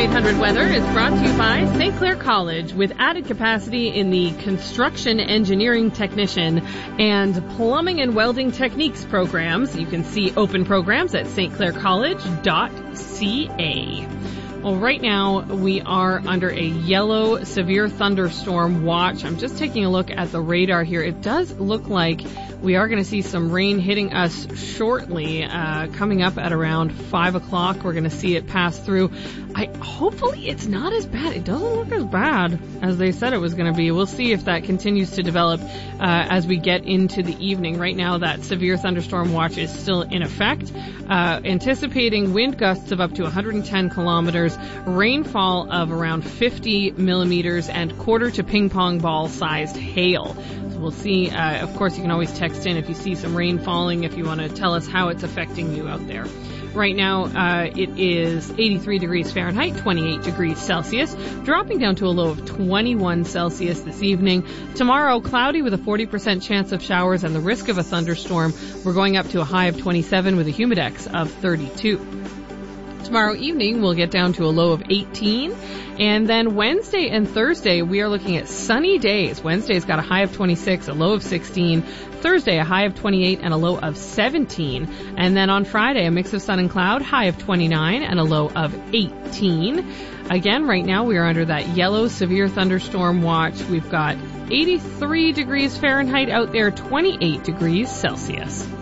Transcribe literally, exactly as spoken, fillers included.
eight hundred weather is brought to you by Saint Clair College, with added capacity in the construction engineering technician and plumbing and welding techniques programs. You can see open programs at s t clair college dot c a. Well, right now we are under a yellow severe thunderstorm watch. I'm just taking a look at the radar here. It does look like we are going to see some rain hitting us shortly, uh, coming up at around five o'clock. We're going to see it pass through. I hopefully it's not as bad. It doesn't look as bad as they said it was going to be. We'll see if that continues to develop uh, as we get into the evening. Right now, that severe thunderstorm watch is still in effect, uh, anticipating wind gusts of up to one hundred ten kilometers, rainfall of around fifty millimeters, and quarter to ping pong ball sized hail. So we'll see. Uh, of course, you can always text in if you see some rain falling, if you want to tell us how it's affecting you out there. Right now, uh, it is eighty-three degrees Fahrenheit, twenty-eight degrees Celsius, dropping down to a low of twenty-one Celsius this evening. Tomorrow, cloudy with a forty percent chance of showers and the risk of a thunderstorm. We're going up to a high of twenty-seven with a humidex of thirty-two. Tomorrow evening, we'll get down to a low of eighteen. And then Wednesday and Thursday, we are looking at sunny days. Wednesday's got a high of twenty-six, a low of sixteen. Thursday, a high of twenty-eight and a low of seventeen. And then on Friday, a mix of sun and cloud, high of twenty-nine and a low of eighteen. Again, right now, we are under that yellow severe thunderstorm watch. We've got eighty-three degrees Fahrenheit out there, twenty-eight degrees Celsius.